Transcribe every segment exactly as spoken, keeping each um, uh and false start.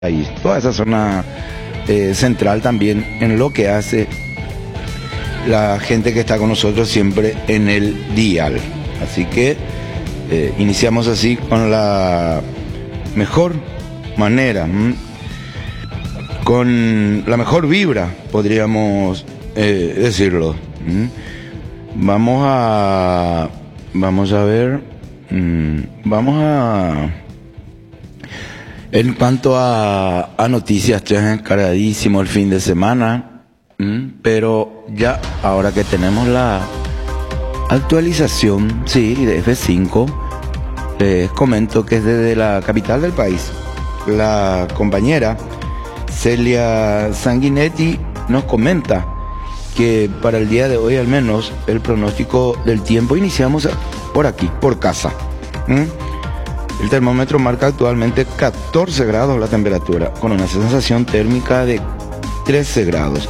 país, toda esa zona eh, central también, en lo que hace la gente que está con nosotros siempre en el dial. Así que eh, iniciamos así con la mejor manera, ¿m? con la mejor vibra, podríamos eh, decirlo. ¿m? Vamos a vamos a ver, mmm, vamos a en cuanto a, a noticias, ya encaradísimo el fin de semana, ¿m? pero ya ahora que tenemos la actualización, sí, de F cinco, les comento que es desde la capital del país. La compañera Celia Sanguinetti nos comenta que para el día de hoy al menos el pronóstico del tiempo, iniciamos por aquí, por casa. ¿Mm? El termómetro marca actualmente catorce grados la temperatura, con una sensación térmica de trece grados.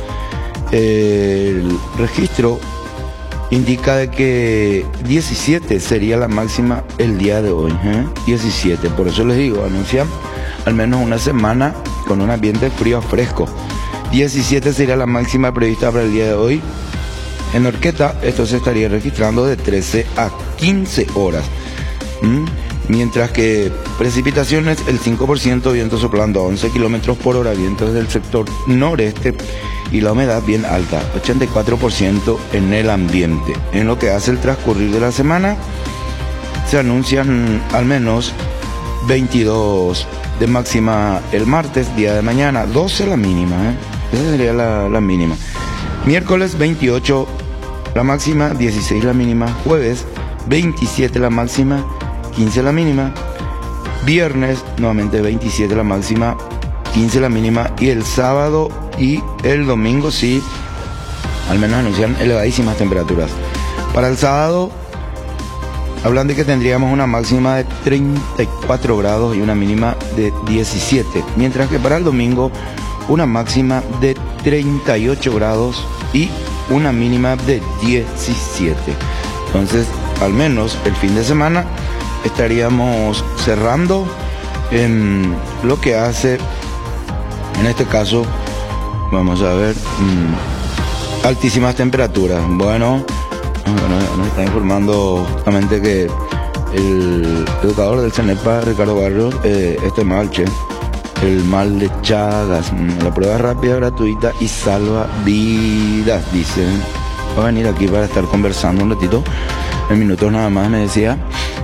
El registro indica de que diecisiete sería la máxima el día de hoy, ¿eh? diecisiete, por eso les digo, anuncian al menos una semana con un ambiente frío a fresco. diecisiete sería la máxima prevista para el día de hoy. En Horqueta esto se estaría registrando de trece a quince horas. ¿Mm? Mientras que precipitaciones el cinco por ciento, viento soplando a once kilómetros por hora, vientos del sector noreste y la humedad bien alta, ochenta y cuatro por ciento en el ambiente. En lo que hace el transcurrir de la semana, se anuncian al menos veintidós de máxima el martes, día de mañana, doce la mínima, ¿eh? Esa sería la, la mínima. Miércoles veintiocho la máxima, dieciséis la mínima. Jueves veintisiete la máxima, quince la mínima. Viernes nuevamente veintisiete la máxima, quince la mínima. Y el sábado y el domingo sí, al menos anuncian elevadísimas temperaturas. Para el sábado hablan de que tendríamos una máxima de treinta y cuatro grados y una mínima de diecisiete, mientras que para el domingo una máxima de treinta y ocho grados y una mínima de diecisiete. Entonces, al menos el fin de semana estaríamos cerrando en lo que hace, en este caso, vamos a ver, mmm, altísimas temperaturas. Bueno, bueno, nos está informando justamente que el educador del CENEPA, Ricardo Barrios, eh, este malche, el mal de Chagas, la prueba rápida, gratuita y salva vidas, dicen. Va a venir aquí para estar conversando un ratito, en minutos nada más, me decía.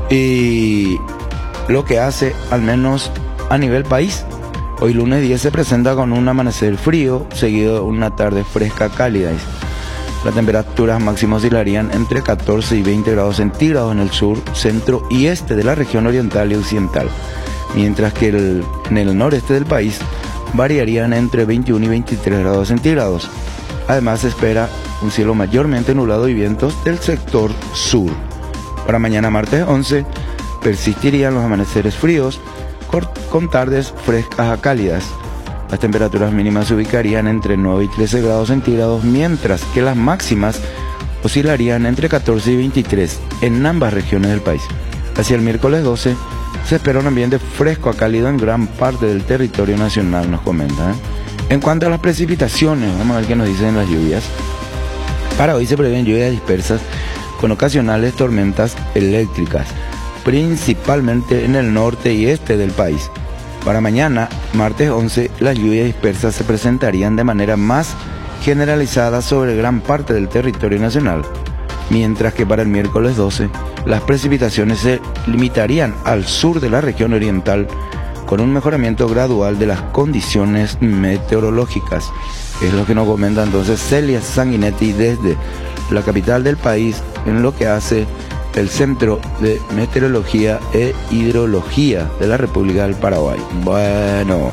Y lo que hace, al menos a nivel país, hoy lunes diez se presenta con un amanecer frío, seguido de una tarde fresca cálida. Las temperaturas máximas oscilarían entre catorce y veinte grados centígrados en el sur, centro y este de la región oriental y occidental, mientras que el, en el noreste del país variarían entre veintiuno y veintitrés grados centígrados. Además se espera un cielo mayormente nublado y vientos del sector sur. Para mañana martes once persistirían los amaneceres fríos con tardes frescas a cálidas. Las temperaturas mínimas se ubicarían entre nueve y trece grados centígrados, mientras que las máximas oscilarían entre catorce y veintitrés en ambas regiones del país. Hacia el miércoles doce se espera un ambiente fresco a cálido en gran parte del territorio nacional, nos comenta, ¿eh? En cuanto a las precipitaciones, vamos a ver qué nos dicen las lluvias. Para hoy se prevén lluvias dispersas con ocasionales tormentas eléctricas, principalmente en el norte y este del país. Para mañana, martes once, las lluvias dispersas se presentarían de manera más generalizada sobre gran parte del territorio nacional, mientras que para el miércoles doce, las precipitaciones se limitarían al sur de la región oriental, con un mejoramiento gradual de las condiciones meteorológicas. Es lo que nos comenta entonces Celia Sanguinetti desde la capital del país, en lo que hace el Centro de Meteorología e Hidrología de la República del Paraguay. Bueno,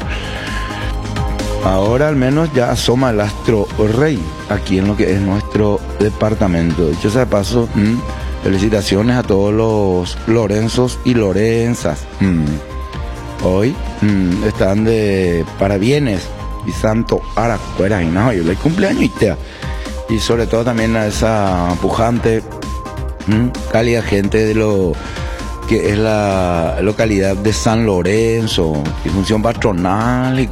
ahora al menos ya asoma el astro rey aquí en lo que es nuestro departamento. Dicho sea de paso, mmm, felicitaciones a todos los Lorenzos y Lorenzas. Mmm. Hoy mmm, están de parabienes y santo aracuera y no, yo le cumpleaños y te y sobre todo también a esa pujante, mmm, cálida gente de lo que es la localidad de San Lorenzo, y función patronal y